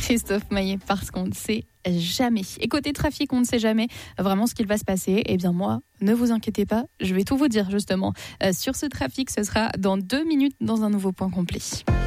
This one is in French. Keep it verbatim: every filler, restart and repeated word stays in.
Christophe Maé, parce qu'on ne sait jamais. Et côté trafic, on ne sait jamais vraiment ce qu'il va se passer. Eh bien moi, ne vous inquiétez pas, je vais tout vous dire justement. Euh, sur ce trafic, ce sera dans deux minutes dans un nouveau point complet.